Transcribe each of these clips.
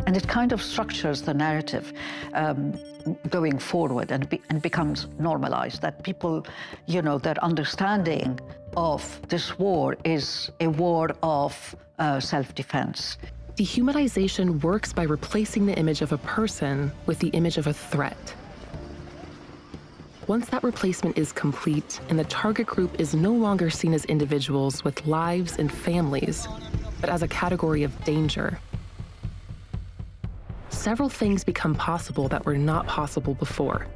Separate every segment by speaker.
Speaker 1: And it kind of structures the narrative going forward and becomes normalized, that people, their understanding of this war is a war of self-defense.
Speaker 2: Dehumanization works by replacing the image of a person with the image of a threat. Once that replacement is complete and the target group is no longer seen as individuals with lives and families, but as a category of danger, several things become possible that were not possible before.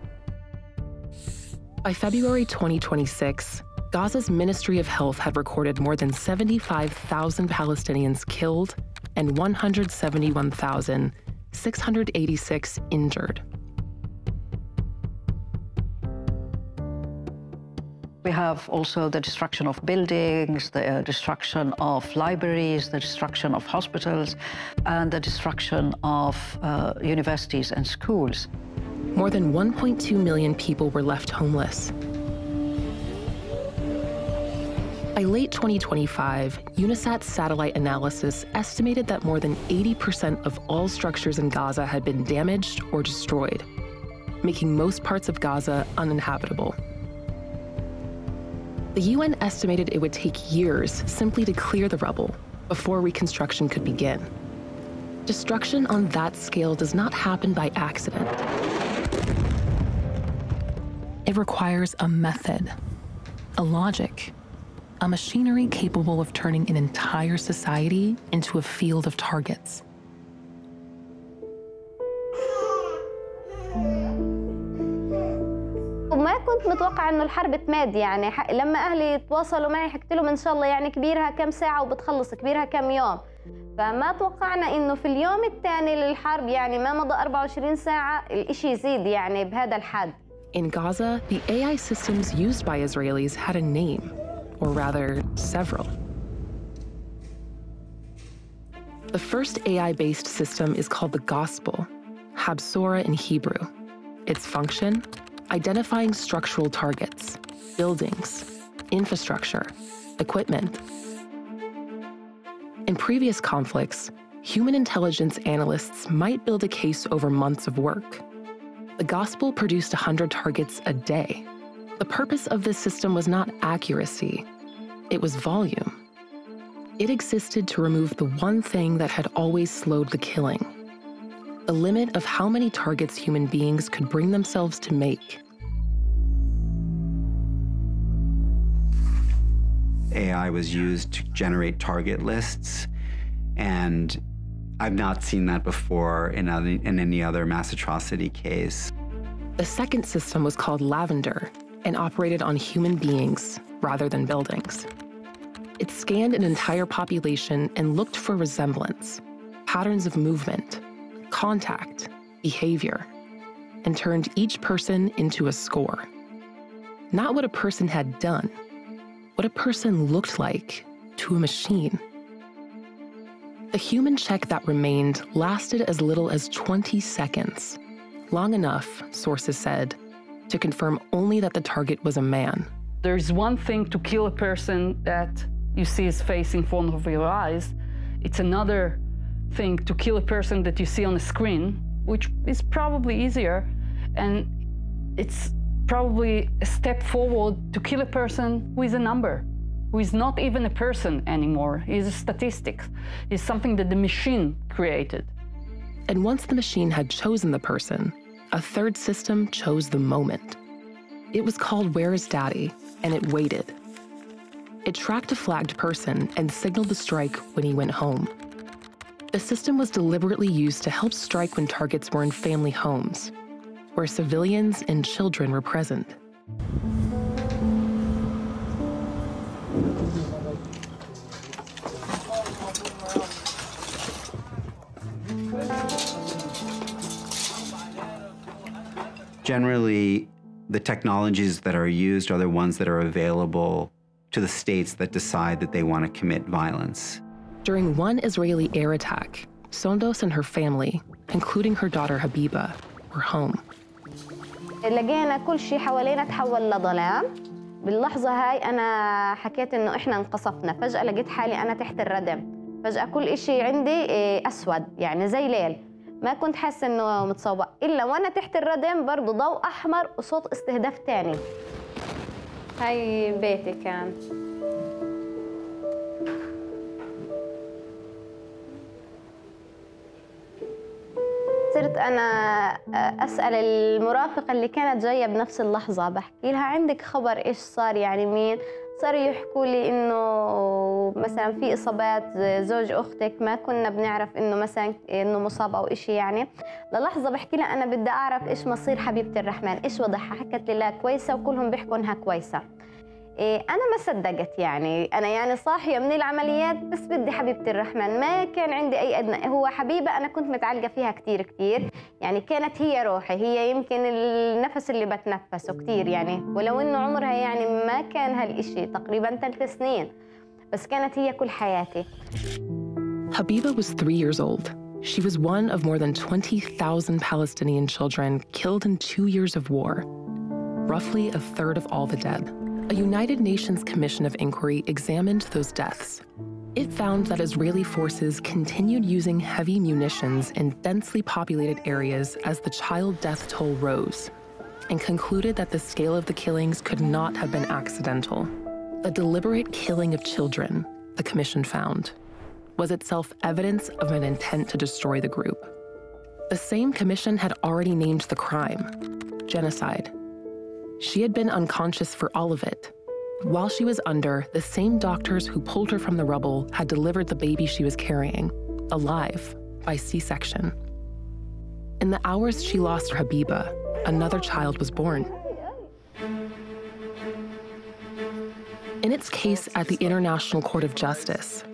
Speaker 2: By February 2026, Gaza's Ministry of Health had recorded more than 75,000 Palestinians killed and 171,686 injured.
Speaker 1: We have also the destruction of buildings, the destruction of libraries, the destruction of hospitals, and the destruction of universities and schools.
Speaker 2: More than 1.2 million people were left homeless. By late 2025, UNISAT's satellite analysis estimated that more than 80% of all structures in Gaza had been damaged or destroyed, making most parts of Gaza uninhabitable. The UN estimated it would take years simply to clear the rubble before reconstruction could begin. Destruction on that scale does not happen by accident. It requires a method, a logic, a machinery capable of turning an entire society into a field of targets.
Speaker 3: وما كنت متوقع انه الحرب تماد، يعني لما اهلي تواصلوا معي حكيت لهم ان شاء الله يعني كبيرها كم ساعه وبتخلص، كبيرها كم يوم، فما توقعنا انه في اليوم الثاني للحرب يعني ما مضى 24 ساعه الاشي يزيد يعني بهذا الحد.
Speaker 2: In Gaza, the AI systems used by Israelis had a name, or rather, several. The first AI-based system is called the Gospel, Habsora in Hebrew. Its function: identifying structural targets, buildings, infrastructure, equipment. In previous conflicts, human intelligence analysts might build a case over months of work. The Gospel produced 100 targets a day. The purpose of this system was not accuracy, it was volume. It existed to remove the one thing that had always slowed the killing: the limit of how many targets human beings could bring themselves to make.
Speaker 4: AI was used to generate target lists, and I've not seen that before in any other mass atrocity case.
Speaker 2: The second system was called Lavender and operated on human beings rather than buildings. It scanned an entire population and looked for resemblance, patterns of movement, contact, behavior, and turned each person into a score. Not what a person had done, what a person looked like to a machine. The human check that remained lasted as little as 20 seconds, long enough, sources said, to confirm only that the target was a man.
Speaker 5: There's one thing to kill a person that you see his face in front of your eyes. It's another thing to kill a person that you see on a screen, which is probably easier, and it's probably a step forward to kill a person who is a number, who is not even a person anymore. He's a statistic. He's something that the machine created.
Speaker 2: And once the machine had chosen the person, a third system chose the moment. It was called Where is Daddy, and it waited. It tracked a flagged person and signaled the strike when he went home. The system was deliberately used to help strike when targets were in family homes, where civilians and children were present.
Speaker 4: Generally, the technologies that are used are the ones that are available to the states that decide that they want to commit violence.
Speaker 2: During one Israeli air attack, Sondos and her family, including her daughter Habiba, were home.
Speaker 3: لقينا كل شيء حوالينا تحول لظلام. باللحظة هاي أنا حكيت إنه إحنا انقصفنا، فجأة لقيت حالي أنا تحت الردم. فجأة كل شيء عندي أسود يعني زي ليل. ما كنت حاسة إنه متصابة إلا وأنا تحت الردم برضو ضوء أحمر وصوت استهداف تاني. هاي بيتي كان. صرت أنا أسأل المرافقة اللي كانت جاية بنفس اللحظة، بحكي لها عندك خبر إيش صار؟ يعني مين؟ صاروا يحكوا لي إنه مثلا في إصابات زوج أختك، ما كنا بنعرف إنه مثلا إنه مصاب أو إشي. يعني للحظة بحكي لها أنا بدي أعرف إيش مصير حبيبة الرحمن، إيش وضعها؟ حكت لي لا كويسة وكلهم بيحكوا إنها كويسة. أنا ما صدقت، يعني أنا يعني صاحية من العمليات بس بدي حبيبة الرحمن، ما كان عندي أي أدنى. هو حبيبة أنا كنت متعلقة فيها كتير كتير، يعني كانت هي روحي، هي يمكن النفس اللي بتنفسه كتير يعني، ولو إنه عمرها يعني ما كان هالإشي تقريبا 3 سنين، بس كانت هي كل حياتي.
Speaker 2: Habiba was 3 years old. She was one of more than 20,000 Palestinian children killed in 2 years of war, roughly a third of all the dead. A United Nations Commission of Inquiry examined those deaths. It found that Israeli forces continued using heavy munitions in densely populated areas as the child death toll rose, and concluded that the scale of the killings could not have been accidental. The deliberate killing of children, the commission found, was itself evidence of an intent to destroy the group. The same commission had already named the crime, genocide. She had been unconscious for all of it. While she was under, the same doctors who pulled her from the rubble had delivered the baby she was carrying, alive, by C-section. In the hours she lost Habiba, another child was born. In its case at the International Court of Justice,